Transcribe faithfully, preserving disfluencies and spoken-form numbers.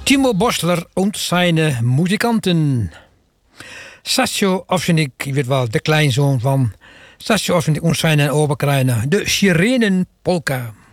Timo Bossler und seine muzikanten. Sascho Ovsenik, je weet wel, de kleinzoon van Sascho Ovsenik und seine Oberkreiner. De Sirenenpolka.